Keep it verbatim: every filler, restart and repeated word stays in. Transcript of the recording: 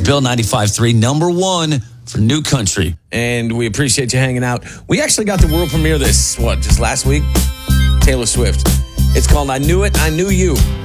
Bill ninety-five point three, number one for New Country. And we appreciate you hanging out. We actually got the world premiere this, what, just last week? Taylor Swift. It's called I Knew It, I Knew You.